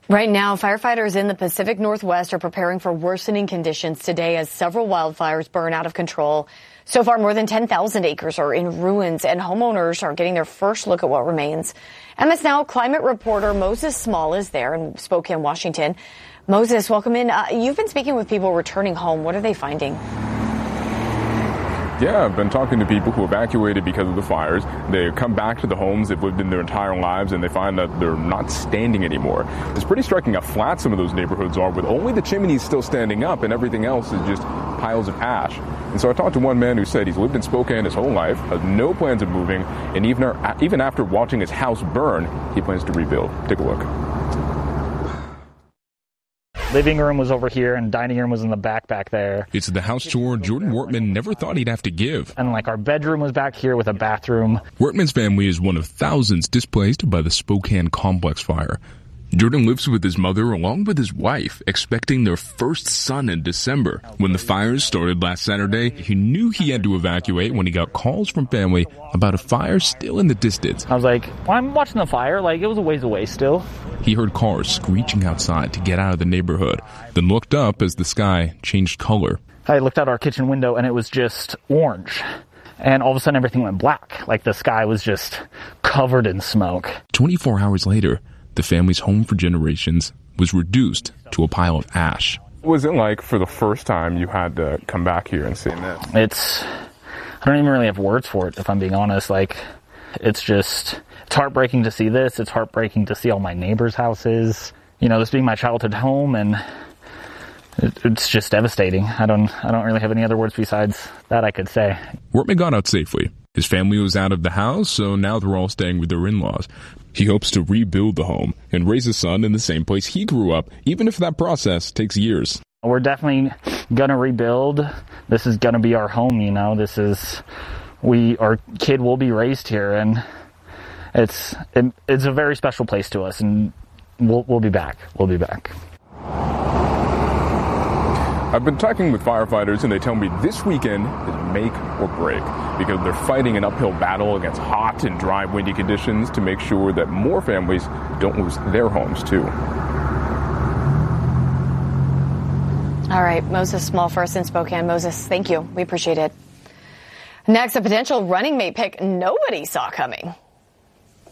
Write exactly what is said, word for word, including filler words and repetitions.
Right now, firefighters in the Pacific Northwest are preparing for worsening conditions today as several wildfires burn out of control. So far, more than ten thousand acres are in ruins, and homeowners are getting their first look at what remains. M S Now climate reporter Moses Small is there in Spokane, Washington. Moses, welcome in. Uh, you've been speaking with people returning home. What are they finding? Yeah, I've been talking to people who evacuated because of the fires. They come back to the homes they've lived in their entire lives, and they find that they're not standing anymore. It's pretty striking how flat some of those neighborhoods are, with only the chimneys still standing up, and everything else is just piles of ash. And so I talked to one man who said he's lived in Spokane his whole life, has no plans of moving, and even, even after watching his house burn, he plans to rebuild. Take a look. Living room was over here and dining room was in the back back there. It's the house tour Jordan Wortman never thought he'd have to give. And like our bedroom was back here with a bathroom. Wortman's family is one of thousands displaced by the Spokane complex fire. Jordan lives with his mother along with his wife, expecting their first son in December. When the fires started last Saturday, he knew he had to evacuate when he got calls from family about a fire still in the distance. I was like, well, I'm watching the fire. Like, it was a ways away still. He heard cars screeching outside to get out of the neighborhood, then looked up as the sky changed color. I looked out our kitchen window and it was just orange. And all of a sudden everything went black. Like the sky was just covered in smoke. twenty-four hours later, the family's home for generations was reduced to a pile of ash. What was it like for the first time you had to come back here and see this? It's, I don't even really have words for it, if I'm being honest. Like, it's just, it's heartbreaking to see this. It's heartbreaking to see all my neighbors' houses. You know, this being my childhood home, and it, it's just devastating. I don't, I don't really have any other words besides that I could say. Wortman got out safely. His family was out of the house, so now they're all staying with their in-laws. He hopes to rebuild the home and raise his son in the same place he grew up, even if that process takes years. We're definitely going to rebuild. This is going to be our home, you know. This is, we, our kid will be raised here, and it's, it, it's a very special place to us, and we'll, we'll be back. We'll be back. I've been talking with firefighters, and they tell me this weekend is make or break because they're fighting an uphill battle against hot and dry, windy conditions to make sure that more families don't lose their homes, too. All right, Moses Small for us in Spokane. Moses, thank you. We appreciate it. Next, a potential running mate pick nobody saw coming.